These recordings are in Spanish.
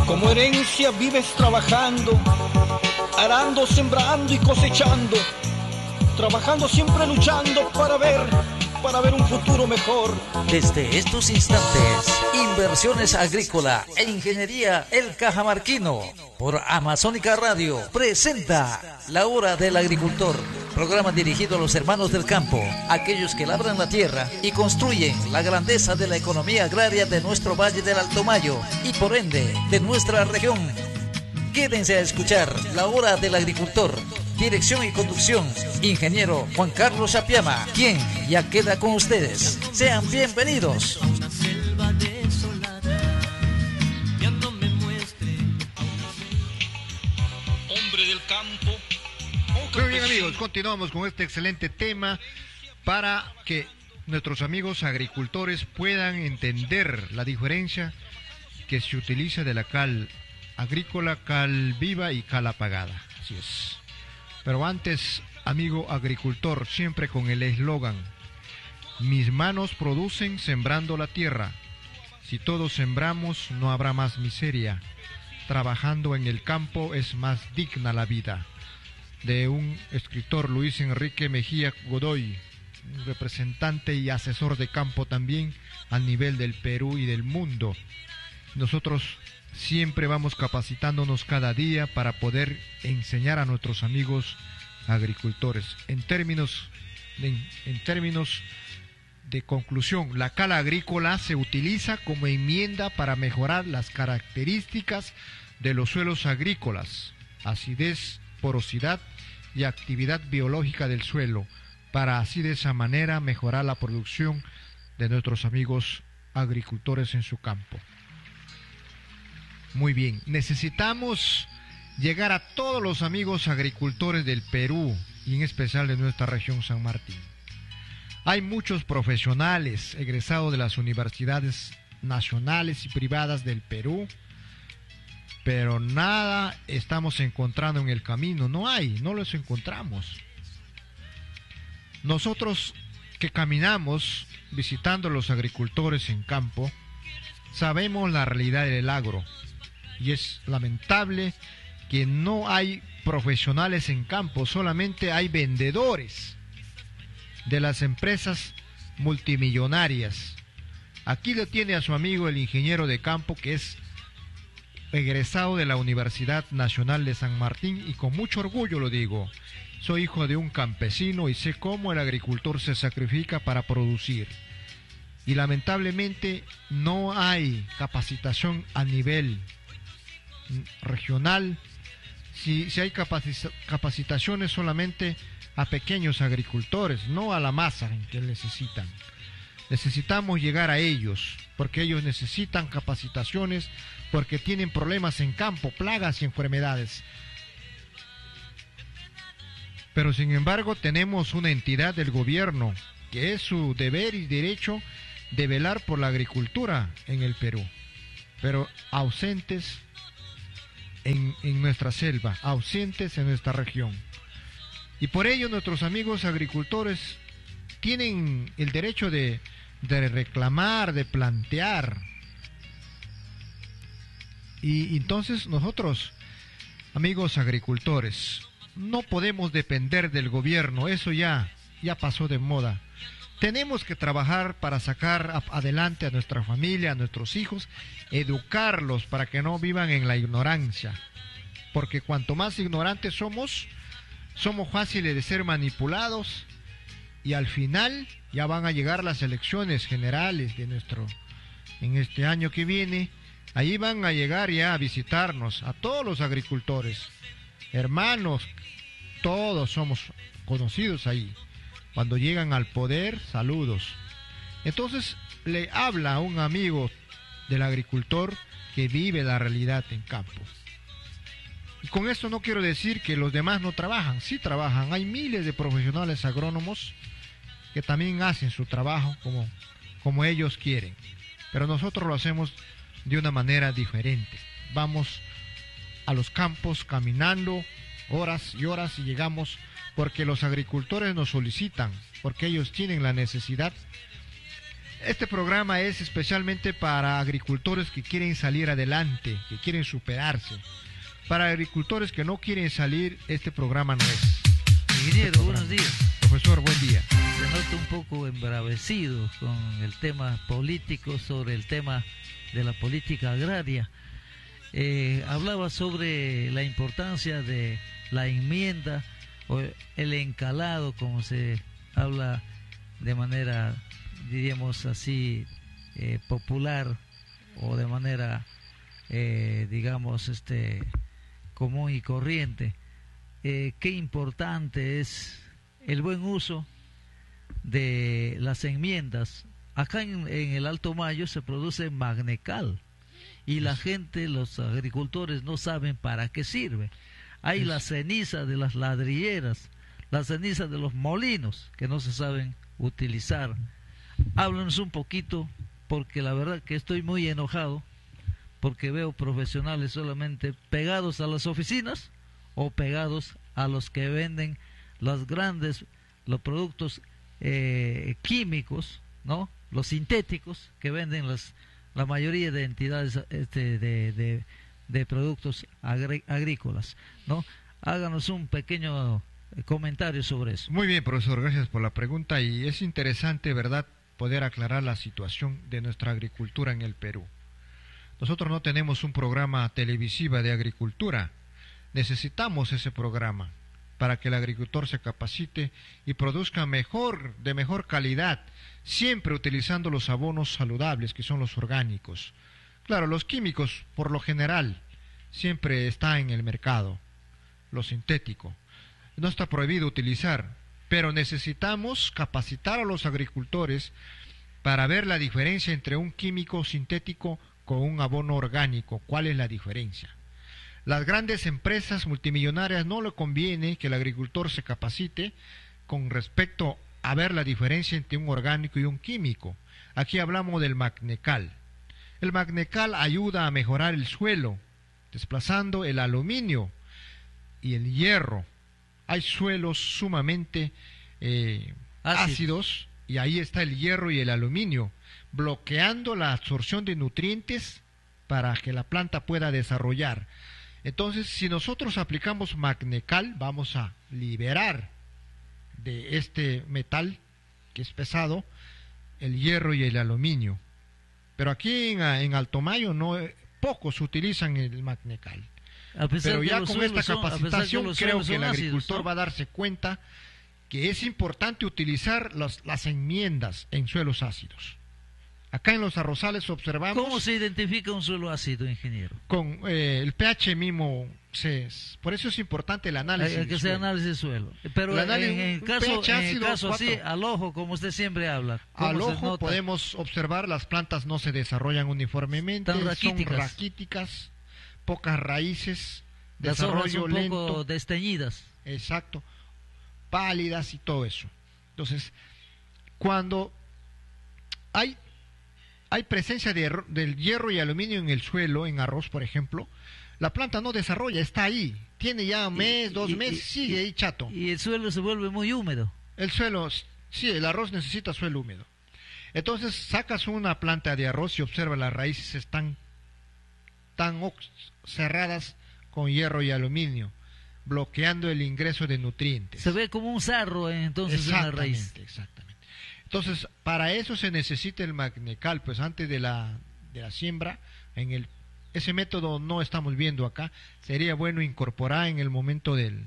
Como herencia vives trabajando, arando, sembrando y cosechando, trabajando siempre luchando para ver un futuro mejor. Desde estos instantes, Inversiones Agrícola e Ingeniería El Cajamarquino, por Amazónica Radio, presenta La Hora del Agricultor, programa dirigido a los hermanos del campo, aquellos que labran la tierra y construyen la grandeza de la economía agraria de nuestro Valle del Alto Mayo y por ende de nuestra región. Quédense a escuchar La Hora del Agricultor. Dirección y conducción, ingeniero Juan Carlos Apiama, quien ya queda con ustedes. Sean bienvenidos. Hombre del campo. Muy bien, amigos, continuamos con este excelente tema para que nuestros amigos agricultores puedan entender la diferencia que se utiliza de la cal agrícola, cal viva y cal apagada. Así es. Pero antes, amigo agricultor, siempre con el eslogan: mis manos producen sembrando la tierra. Si todos sembramos, no habrá más miseria. Trabajando en el campo es más digna la vida. De un escritor, Luis Enrique Mejía Godoy, un representante y asesor de campo también a nivel del Perú y del mundo. Nosotros siempre vamos capacitándonos cada día para poder enseñar a nuestros amigos agricultores. En términos de conclusión, la cal agrícola se utiliza como enmienda para mejorar las características de los suelos agrícolas, acidez, porosidad y actividad biológica del suelo, para así de esa manera mejorar la producción de nuestros amigos agricultores en su campo. Muy bien, necesitamos llegar a todos los amigos agricultores del Perú y en especial de nuestra región San Martín. Hay muchos profesionales egresados de las universidades nacionales y privadas del Perú, pero nada estamos encontrando en el camino, no los encontramos. Nosotros que caminamos visitando a los agricultores en campo, sabemos la realidad del agro. Y es lamentable que no hay profesionales en campo, solamente hay vendedores de las empresas multimillonarias. Aquí lo tiene a su amigo el ingeniero de campo, que es egresado de la Universidad Nacional de San Martín, y con mucho orgullo lo digo. Soy hijo de un campesino y sé cómo el agricultor se sacrifica para producir. Y lamentablemente no hay capacitación a nivel regional. Si hay capacitaciones solamente a pequeños agricultores, no a la masa que necesitan. Necesitamos llegar a ellos, porque ellos necesitan capacitaciones, porque tienen problemas en campo, plagas y enfermedades. Pero sin embargo tenemos una entidad del gobierno que es su deber y derecho de velar por la agricultura en el Perú, pero ausentes en nuestra selva, ausentes en nuestra región. Y por ello nuestros amigos agricultores tienen el derecho de reclamar, de plantear. Y entonces nosotros, amigos agricultores, no podemos depender del gobierno, eso ya pasó de moda. Tenemos que trabajar para sacar adelante a nuestra familia, a nuestros hijos, educarlos para que no vivan en la ignorancia. Porque cuanto más ignorantes somos fáciles de ser manipulados, y al final ya van a llegar las elecciones generales en este año que viene. Ahí van a llegar ya a visitarnos a todos los agricultores, hermanos, todos somos conocidos ahí. Cuando llegan al poder, saludos. Entonces le habla a un amigo del agricultor que vive la realidad en campo. Y con esto no quiero decir que los demás no trabajan, sí trabajan. Hay miles de profesionales agrónomos que también hacen su trabajo como ellos quieren. Pero nosotros lo hacemos de una manera diferente. Vamos a los campos caminando horas y horas y llegamos porque los agricultores nos solicitan, porque ellos tienen la necesidad Este programa es especialmente para agricultores que quieren salir adelante, que quieren superarse. Para agricultores que no quieren salir, este programa no es. Ingeniero, buenos días. Profesor, buen día. Se nota un poco embravecido con el tema político, sobre el tema de la política agraria. Hablaba sobre la importancia de la enmienda o el encalado, como se habla de manera, diríamos así, popular, o de manera, digamos, común y corriente. Qué importante es el buen uso de las enmiendas. Acá en el Alto Mayo se produce magnecal y la gente, los agricultores, no saben para qué sirve. Hay la ceniza de las ladrilleras, la ceniza de los molinos que no se saben utilizar. Háblanos un poquito, porque la verdad que estoy muy enojado porque veo profesionales solamente pegados a las oficinas o pegados a los que venden los productos químicos, ¿no? Los sintéticos que venden la mayoría de entidades de productos agrícolas, ¿no? Háganos un pequeño comentario sobre eso. Muy bien, profesor, gracias por la pregunta, y es interesante, ¿verdad?, poder aclarar la situación de nuestra agricultura en el Perú. Nosotros no tenemos un programa televisivo de agricultura. Necesitamos ese programa para que el agricultor se capacite y produzca de mejor calidad, siempre utilizando los abonos saludables, que son los orgánicos. Claro, los químicos, por lo general, siempre está en el mercado, lo sintético. No está prohibido utilizar, pero necesitamos capacitar a los agricultores para ver la diferencia entre un químico sintético con un abono orgánico. ¿Cuál es la diferencia? Las grandes empresas multimillonarias no le conviene que el agricultor se capacite con respecto a ver la diferencia entre un orgánico y un químico. Aquí hablamos del magnecal. El magnecal ayuda a mejorar el suelo, desplazando el aluminio y el hierro. Hay suelos sumamente ácidos, y ahí está el hierro y el aluminio, bloqueando la absorción de nutrientes para que la planta pueda desarrollar. Entonces, si nosotros aplicamos magnecal, vamos a liberar de este metal, que es pesado, el hierro y el aluminio. Pero aquí en Alto Mayo pocos utilizan el magnecal. Pero ya con esta capacitación creo que el agricultor va a darse cuenta que es importante utilizar las enmiendas en suelos ácidos. Acá en los arrozales observamos... ¿Cómo se identifica un suelo ácido, ingeniero? Con el pH mismo. Por eso es importante el análisis. Que sea análisis de suelo. Pero en el caso así, al ojo, como usted siempre habla. Al ojo podemos observar las plantas no se desarrollan uniformemente, son raquíticas, pocas raíces, desarrollo lento. Un poco desteñidas. Exacto, pálidas y todo eso. Entonces, cuando hay presencia del hierro y aluminio en el suelo, en arroz por ejemplo, la planta no desarrolla, está ahí, tiene ya un mes, 2 meses, sigue ahí chato. Y el suelo se vuelve muy húmedo. El suelo, sí, el arroz necesita suelo húmedo. Entonces sacas una planta de arroz y observa las raíces están tan cerradas con hierro y aluminio, bloqueando el ingreso de nutrientes. Se ve como un sarro entonces en la raíz. Exactamente. Entonces, para eso se necesita el magnecal, pues antes de la siembra, ese método no estamos viendo acá, sería bueno incorporar en el momento del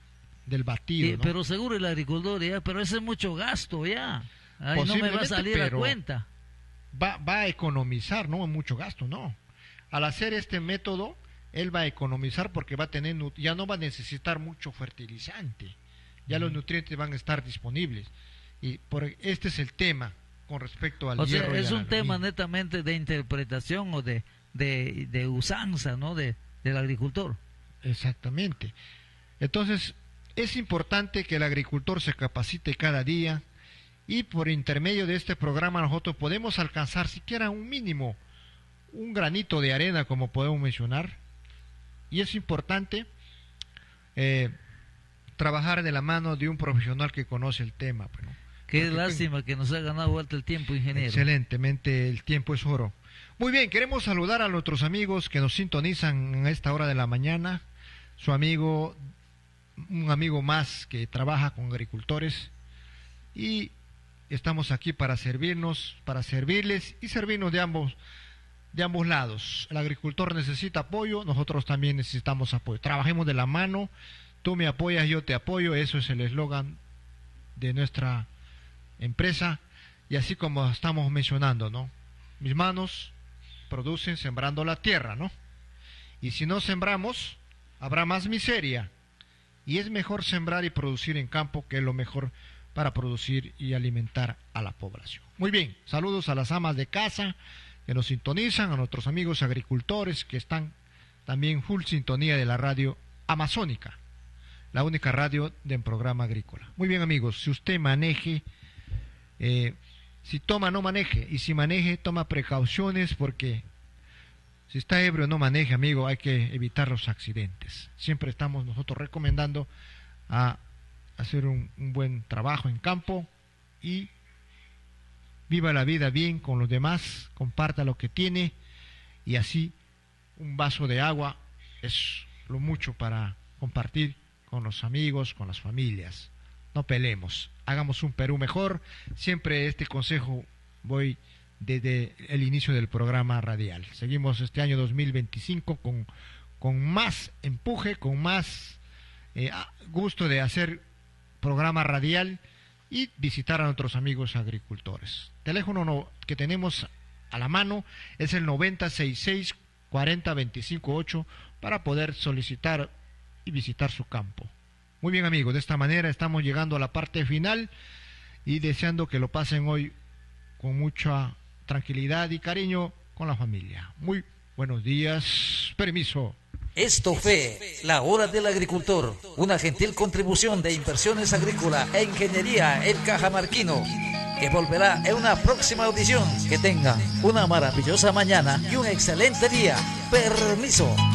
batido, ¿no? Pero seguro el agricultor pero ese es mucho gasto ya, ahí no me va a salir a cuenta. Va a economizar, no mucho gasto, no. Al hacer este método, él va a economizar porque ya no va a necesitar mucho fertilizante, ya los nutrientes van a estar disponibles. Y este es el tema con respecto al hierro. Es un tema netamente de interpretación o de usanza, ¿no? del agricultor. Exactamente. Entonces, es importante que el agricultor se capacite cada día, y por intermedio de este programa nosotros podemos alcanzar siquiera un mínimo, un granito de arena, como podemos mencionar. Y es importante trabajar de la mano de un profesional que conoce el tema, ¿no? Qué lástima que nos ha ganado vuelta el tiempo, ingeniero. Excelentemente, el tiempo es oro. Muy bien, queremos saludar a nuestros amigos que nos sintonizan a esta hora de la mañana. Su amigo, un amigo más que trabaja con agricultores. Y estamos aquí para servirnos, para servirles y servirnos de ambos lados. El agricultor necesita apoyo, nosotros también necesitamos apoyo. Trabajemos de la mano, tú me apoyas, yo te apoyo. Eso es el eslogan de nuestra empresa. Y así como estamos mencionando, ¿no? Mis manos producen sembrando la tierra, ¿no? Y si no sembramos, habrá más miseria. Y es mejor sembrar y producir en campo, que es lo mejor para producir y alimentar a la población. Muy bien, saludos a las amas de casa que nos sintonizan, a nuestros amigos agricultores que están también full sintonía de la radio Amazónica, la única radio del programa agrícola. Muy bien, amigos, si usted maneje, si toma, no maneje, y si maneje, toma precauciones, porque si está ebrio, no maneje, amigo, hay que evitar los accidentes. Siempre estamos nosotros recomendando a hacer un buen trabajo en campo y viva la vida bien con los demás, comparta lo que tiene, y así un vaso de agua es lo mucho para compartir con los amigos, con las familias. No peleemos, hagamos un Perú mejor. Siempre este consejo voy desde el inicio del programa radial. Seguimos este año 2025 con más empuje, con más gusto de hacer programa radial y visitar a nuestros amigos agricultores. Teléfono que tenemos a la mano es el 9066 40 25 8 para poder solicitar y visitar su campo. Muy bien, amigos, de esta manera estamos llegando a la parte final y deseando que lo pasen hoy con mucha tranquilidad y cariño con la familia. Muy buenos días, permiso. Esto fue La Hora del Agricultor, una gentil contribución de Inversiones Agrícola e Ingeniería El Cajamarquino, que volverá en una próxima audición. Que tengan una maravillosa mañana y un excelente día. Permiso.